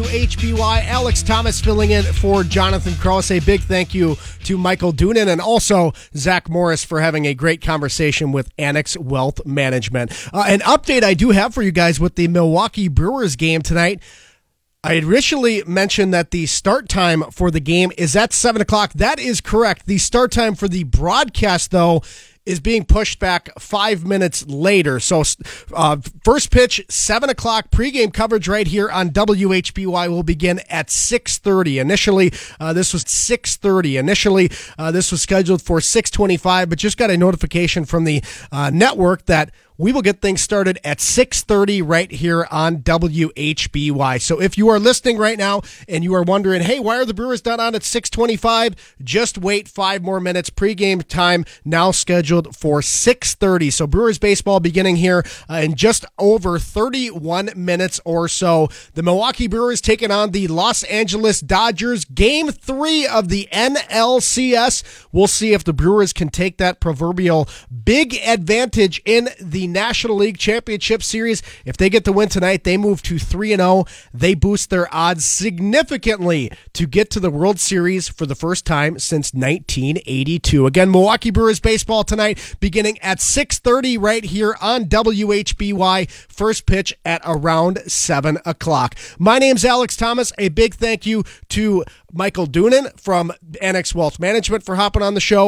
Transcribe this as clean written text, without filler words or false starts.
WHBY. Alex Thomas filling in for Jonathan Krause. A big thank you to Michael Doonan and also Zach Morris for having a great conversation with Annex Wealth Management. An update I do have for you guys with the Milwaukee Brewers game tonight. I initially mentioned that the start time for the game is at 7 o'clock. That is correct. The start time for the broadcast, though, is being pushed back 5 minutes later. So first pitch, 7 o'clock. Pregame coverage right here on WHBY will begin at 6:30. Initially, this was 6:30. Initially, this was scheduled for 6:25, but just got a notification from the network that we will get things started at 6:30 right here on WHBY. So if you are listening right now and you are wondering, hey, why are the Brewers not on at 6:25? Just wait 5 more minutes. Pre-game time now scheduled for 6:30. So Brewers baseball beginning here in just over 31 minutes or so. The Milwaukee Brewers taking on the Los Angeles Dodgers. Game 3 of the NLCS. We'll see if the Brewers can take that proverbial big advantage in the National League Championship Series. If they get the win tonight, they move to 3-0. They boost their odds significantly to get to the World Series for the first time since 1982. Again, Milwaukee Brewers baseball tonight beginning at 6:30 right here on WHBY. First pitch at around 7 o'clock. My name's Alex Thomas. A big thank you to Michael Doonan from Annex Wealth Management for hopping on the show.